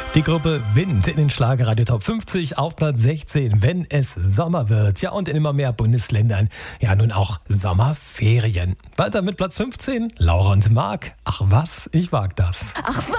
Die Gruppe Wind in den Schlagerradio Top 50 auf Platz 16, wenn es Sommer wird. Ja, und in immer mehr Bundesländern ja nun auch Sommerferien. Weiter mit Platz 15, Laura und Marc. Ach was, ich wag das. Ach was.